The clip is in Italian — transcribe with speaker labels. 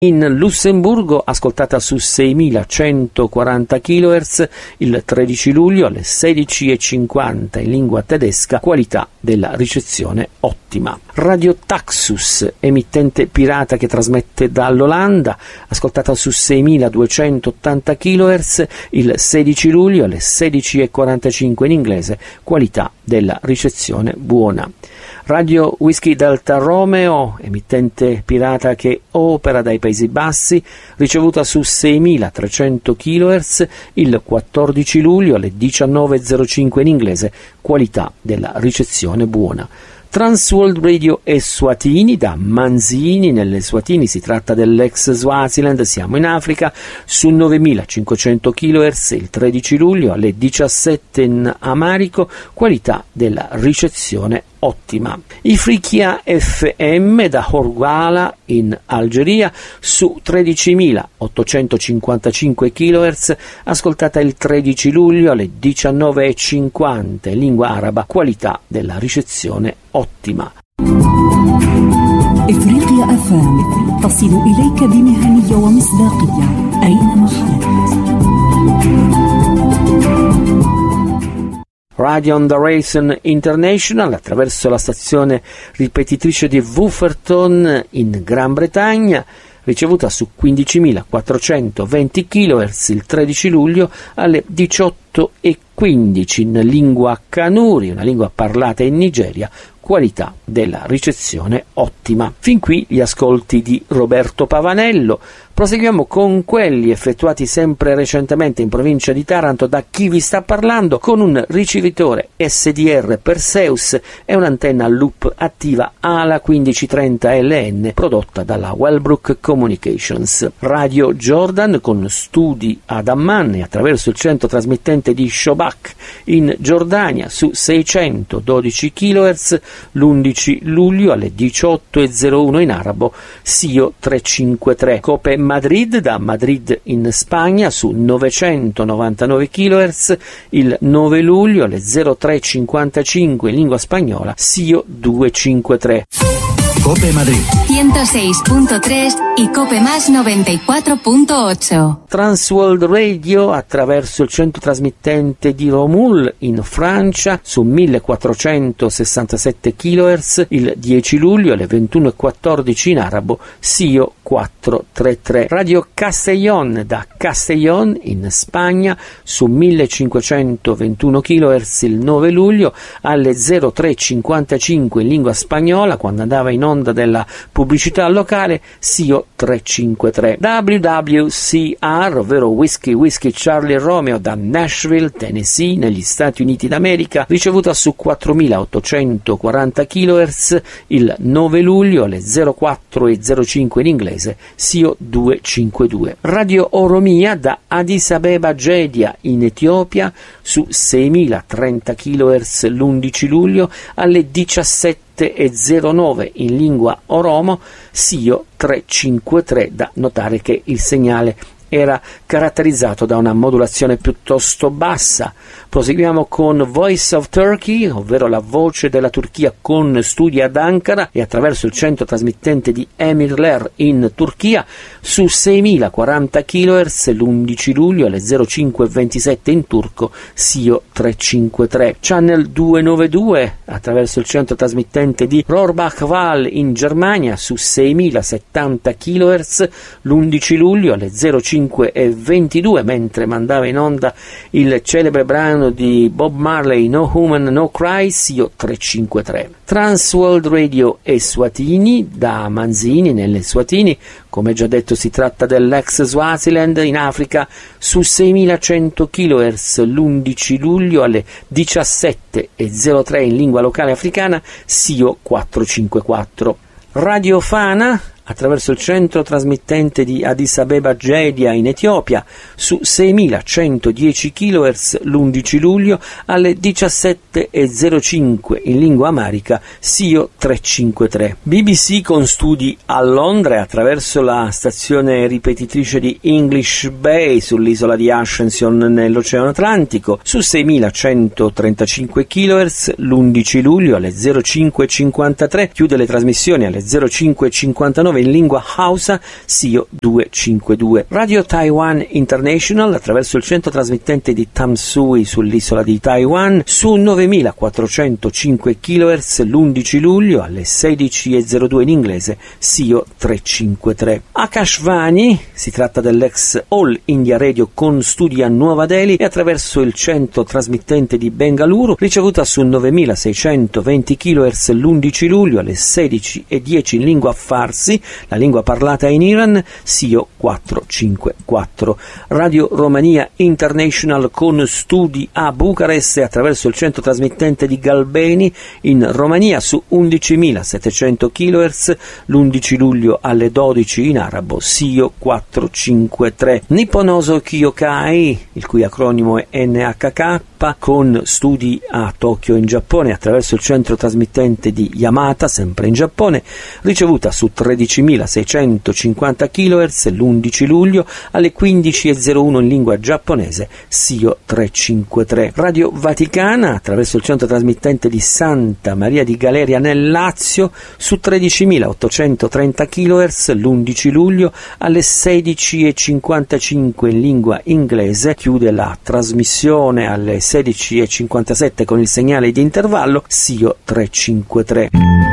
Speaker 1: In Lussemburgo ascoltata su 6140 kHz il 13 luglio alle 16:50 in lingua tedesca, qualità della ricezione ottima. Radio Taxus, emittente pirata che trasmette dall'Olanda, ascoltata su 6280 kHz il 16 luglio alle 16:45 in inglese, qualità della ricezione buona. Radio Whisky Delta Romeo, emittente pirata che opera dai Paesi Bassi, ricevuta su 6300 kHz il 14 luglio alle 19:05 in inglese, qualità della ricezione buona. Transworld Radio Eswatini da Manzini nelle Swatini, si tratta dell'ex Swaziland, siamo in Africa, su 9500 kHz il 13 luglio alle 17 in Amarico, qualità della ricezione ottima. Ifriqiya FM da Houargla in Algeria su 13.855 kHz, ascoltata il 13 luglio alle 19:50 in lingua araba, qualità della ricezione ottima.
Speaker 2: إفريقيا FM تصل إليك بمهنية ومصداقية أينما حلت.
Speaker 1: Radio on the Racing International attraverso la stazione ripetitrice di Wufferton in Gran Bretagna, ricevuta su 15.420 kHz il 13 luglio alle 18:15 in lingua Kanuri, una lingua parlata in Nigeria, qualità della ricezione ottima. Fin qui gli ascolti di Roberto Pavanello. Proseguiamo con quelli effettuati sempre recentemente in provincia di Taranto da chi vi sta parlando, con un ricevitore SDR Perseus e un'antenna loop attiva ALA 1530 LN prodotta dalla Wellbrook Communications. Radio Jordan con studi ad Amman e attraverso il centro trasmittente di Shobak in Giordania su 612 kHz l'11 luglio alle 18:01 in arabo, SIO 353. Cope Madrid da Madrid in Spagna su 999 kHz il 9 luglio alle 03:55 in lingua spagnola, SIO 253.
Speaker 3: Cope Madrid
Speaker 4: 106.3 y Cope Más 94.8.
Speaker 1: Transworld Radio attraverso il centro trasmittente di Romul in Francia su 1467 kHz il 10 luglio alle 21:14 in arabo, SIO 433. Radio Castellón da Castellón in Spagna su 1521 kHz il 9 luglio alle 03:55 in lingua spagnola, quando andava in onda della pubblicità locale, SIO 353. WWCR, ovvero Whiskey Charlie Romeo da Nashville, Tennessee, negli Stati Uniti d'America, ricevuta su 4840 kHz il 9 luglio alle 04:05 in inglese, SIO 252. Radio Oromia da Addis Abeba Jeddah in Etiopia su 6030 kHz l'11 luglio alle 17:09 in lingua oromo, SIO 353. Da notare che il segnale era caratterizzato da una modulazione piuttosto bassa. Proseguiamo con Voice of Turkey, ovvero la voce della Turchia, con studi ad Ankara e attraverso il centro trasmittente di Emirler in Turchia su 6040 kHz l'11 luglio alle 05:27 in turco, SIO 353. Channel 292 attraverso il centro trasmittente di Rohrbach-Wal in Germania su 6070 kHz l'11 luglio alle 05:22, mentre mandava in onda il celebre brano di Bob Marley No Human No Cry, SIO 353. Transworld Radio Eswatini da Manzini nelle Swatini, come già detto si tratta dell'ex Swaziland in Africa, su 6100 kHz l'11 luglio alle 17:03 in lingua locale africana, SIO 454. Radio Fana attraverso il centro trasmittente di Addis Abeba Jeddah in Etiopia su 6110 kHz l'11 luglio alle 17:05 in lingua amarica, SIO 353. BBC con studi a Londra attraverso la stazione ripetitrice di English Bay sull'isola di Ascension nell'Oceano Atlantico su 6135 kHz l'11 luglio alle 05:53, chiude le trasmissioni alle 05:59 in lingua Hausa, SIO 252. Radio Taiwan International attraverso il centro trasmittente di Tam Sui sull'isola di Taiwan su 9405 kHz l'11 luglio alle 16:02 in inglese, SIO 353. Akashvani, si tratta dell'ex All India Radio con studi a Nuova Delhi, e attraverso il centro trasmittente di Bengaluru ricevuta su 9620 kHz l'11 luglio alle 16:10 in lingua Farsi, la lingua parlata in Iran, SIO 454. Radio Romania International con studi a Bucarest e attraverso il centro trasmittente di Galbeni in Romania su 11.700 kHz l'11 luglio alle 12 in arabo, SIO 453. Nipponoso Kyokai, il cui acronimo è NHK, con studi a Tokyo in Giappone attraverso il centro trasmittente di Yamata, sempre in Giappone, ricevuta su 13.650 kHz l'11 luglio alle 15:01 in lingua giapponese, SIO 353. Radio Vaticana attraverso il centro trasmittente di Santa Maria di Galeria nel Lazio su 13.830 kHz l'11 luglio alle 16:55 in lingua inglese, chiude la trasmissione alle 16:57 con il segnale di intervallo, SIO 353.